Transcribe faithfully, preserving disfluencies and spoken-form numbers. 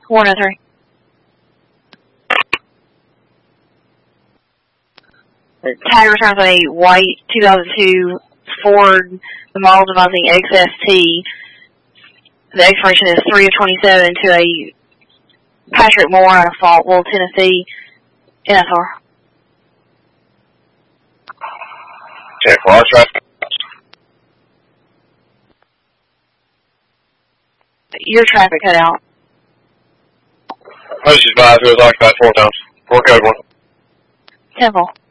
one oh three. Tag returns on a white two thousand two Ford, the model devising X S T. The expiration is three of twenty-seven to a Patrick Moore out of Faultville, Tennessee, N S R. ten four, our traffic. Your traffic cut out. Post advised it was occupied four times. Four code one. Temple.